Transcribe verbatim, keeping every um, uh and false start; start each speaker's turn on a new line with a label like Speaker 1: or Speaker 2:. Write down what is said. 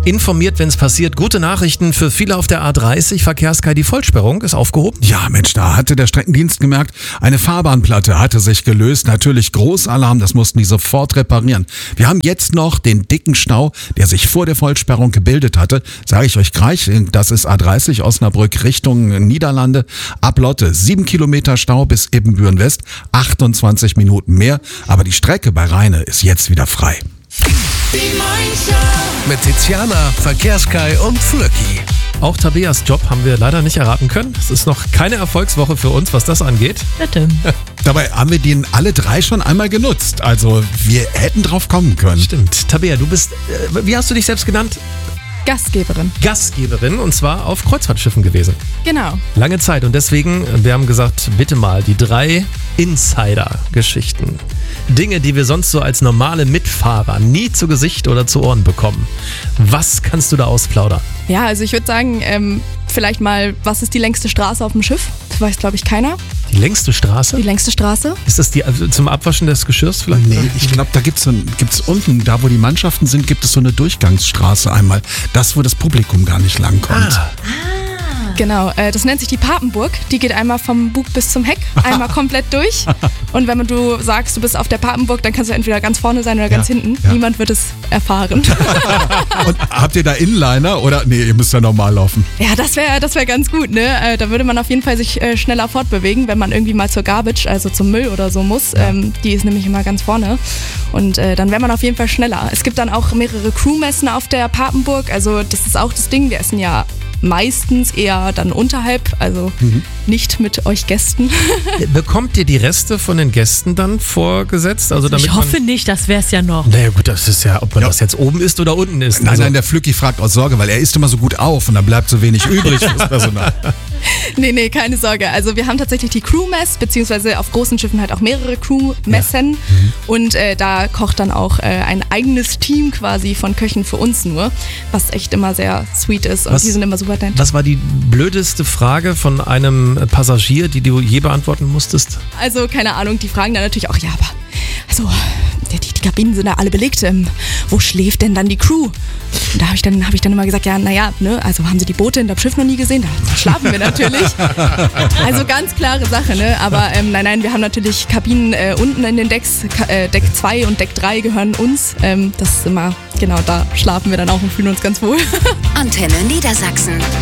Speaker 1: informiert, wenn es passiert. Gute Nachrichten für viele auf der A dreißig. Verkehrskei, die Vollsperrung ist aufgehoben.
Speaker 2: Ja, Mensch, da hatte der Streckendienst gemerkt, eine Fahrbahnplatte hatte sich gelöst. Natürlich Großalarm, das mussten die sofort reparieren. Wir haben jetzt noch den dicken Stau, der sich vor der Vollsperrung gebildet hatte. Sage ich euch gleich, das ist A dreißig Osnabrück Richtung Niederlande. Ab Lotte sieben Kilometer Stau bis Ibbenbüren West, achtundzwanzig Minuten mehr. Aber die Strecke bei Rheine ist jetzt wieder frei.
Speaker 3: Mit Tiziana, Verkehrskei und Flöcki.
Speaker 1: Auch Tabeas Job haben wir leider nicht erraten können. Es ist noch keine Erfolgswoche für uns, was das angeht.
Speaker 4: Bitte.
Speaker 2: Dabei haben wir den alle drei schon einmal genutzt. Also wir hätten drauf kommen können.
Speaker 1: Stimmt. Tabea, du bist, äh, wie hast du dich selbst genannt?
Speaker 4: Gastgeberin.
Speaker 1: Gastgeberin, und zwar auf Kreuzfahrtschiffen gewesen.
Speaker 4: Genau.
Speaker 1: Lange Zeit, und deswegen, wir haben gesagt, bitte mal die drei Insider-Geschichten. Dinge, die wir sonst so als normale Mitfahrer nie zu Gesicht oder zu Ohren bekommen. Was kannst du da ausplaudern?
Speaker 4: Ja, also ich würde sagen, ähm, vielleicht mal, was ist die längste Straße auf dem Schiff? Das weiß, glaube ich, keiner.
Speaker 1: Die längste Straße?
Speaker 4: Die längste Straße?
Speaker 1: Ist das die also zum Abwaschen des Geschirrs vielleicht?
Speaker 2: Nee, ich glaube, da gibt's so ein, gibt's unten, da wo die Mannschaften sind, gibt es so eine Durchgangsstraße einmal. Das, wo das Publikum gar nicht langkommt.
Speaker 1: Ah.
Speaker 4: Genau, äh, das nennt sich die Papenburg. Die geht einmal vom Bug bis zum Heck, einmal komplett durch. Und wenn du sagst, du bist auf der Papenburg, dann kannst du entweder ganz vorne sein oder ganz
Speaker 2: Ja,
Speaker 4: hinten.
Speaker 2: ja.
Speaker 4: Niemand wird es erfahren.
Speaker 2: Und habt ihr da Inliner oder? Nee, ihr müsst da normal laufen.
Speaker 4: Ja, das wäre das wär ganz gut, ne? Äh, da würde man auf jeden Fall sich äh, schneller fortbewegen, wenn man irgendwie mal zur Garbage, also zum Müll oder so muss.
Speaker 2: Ja.
Speaker 4: Ähm, die ist nämlich immer ganz vorne. Und äh, dann wäre man auf jeden Fall schneller. Es gibt dann auch mehrere Crewmessen auf der Papenburg. Also das ist auch das Ding. Wir essen ja meistens eher dann unterhalb, also mhm. nicht mit euch Gästen.
Speaker 1: Bekommt ihr die Reste von den Gästen dann vorgesetzt? Also damit
Speaker 5: Ich hoffe
Speaker 1: man,
Speaker 5: nicht, das wär's ja noch.
Speaker 1: naja gut, das ist ja, ob man
Speaker 2: Ja.
Speaker 1: das jetzt oben ist oder unten ist.
Speaker 2: Nein,
Speaker 1: Also-
Speaker 2: nein, der Flücki fragt aus Sorge, weil er isst immer so gut auf und da bleibt so wenig übrig fürs Personal.
Speaker 4: Nee, nee, keine Sorge. Also wir haben tatsächlich die Crewmess, beziehungsweise auf großen Schiffen halt auch mehrere Crewmessen. Ja. Mhm. Und äh, da kocht dann auch äh, ein eigenes Team quasi von Köchen für uns nur, was echt immer sehr sweet ist. Und
Speaker 1: Was-
Speaker 4: die sind immer super nett.
Speaker 1: Was war die blödeste Frage von einem Passagier, die du je beantworten musstest?
Speaker 4: Also keine Ahnung, die fragen dann natürlich auch, ja, aber also die, die Kabinen sind ja alle belegt. Ähm, wo schläft denn dann die Crew? Und da habe ich, dann- hab ich dann immer gesagt, ja, naja, ne, also haben Sie die Boote in dem Schiff noch nie gesehen? Da schlafen wir natürlich. Also ganz klare Sache, ne? Aber ähm, nein, nein, wir haben natürlich Kabinen äh, unten in den Decks. Ka- äh, Deck zwei und Deck drei gehören uns. Ähm, das ist immer, genau, da schlafen wir dann auch und fühlen uns ganz wohl.
Speaker 6: Antenne Niedersachsen.